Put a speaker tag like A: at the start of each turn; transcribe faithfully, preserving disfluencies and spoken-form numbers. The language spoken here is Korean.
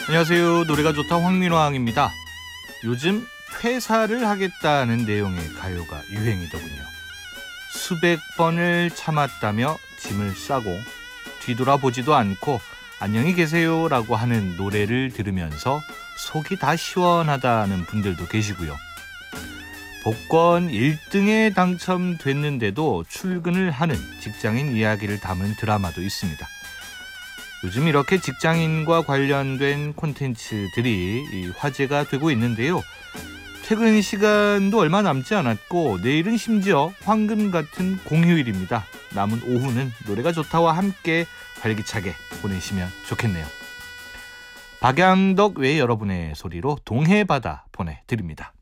A: 안녕하세요. 노래가 좋다 황민왕입니다. 요즘 퇴사를 하겠다는 내용의 가요가 유행이더군요. 수백 번을 참았다며 짐을 싸고 뒤돌아보지도 않고 안녕히 계세요라고 하는 노래를 들으면서 속이 다 시원하다는 분들도 계시고요. 복권 일 등에 당첨됐는데도 출근을 하는 직장인 이야기를 담은 드라마도 있습니다. 요즘 이렇게 직장인과 관련된 콘텐츠들이 화제가 되고 있는데요. 퇴근 시간도 얼마 남지 않았고 내일은 심지어 황금 같은 공휴일입니다. 남은 오후는 노래가 좋다와 함께 활기차게 보내시면 좋겠네요. 박양덕 외 여러분의 소리로 동해바다 보내드립니다.